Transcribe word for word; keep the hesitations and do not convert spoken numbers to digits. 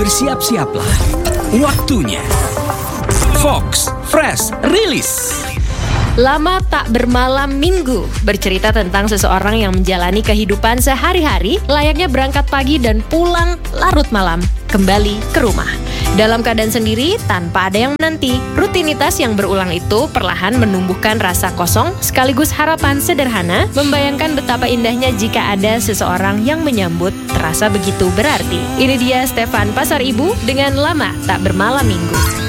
Bersiap-siaplah. Waktunya Fox Fresh Release. Lama Tak Bermalam Minggu bercerita tentang seseorang yang menjalani kehidupan sehari-hari layaknya berangkat pagi dan pulang larut malam, kembali ke rumah. Dalam keadaan sendiri, tanpa ada yang menanti, rutinitas yang berulang itu perlahan menumbuhkan rasa kosong sekaligus harapan sederhana, membayangkan betapa indahnya jika ada seseorang yang menyambut terasa begitu berarti. Ini dia Stefan Pasaribu dengan Lama Tak Bermalam Minggu.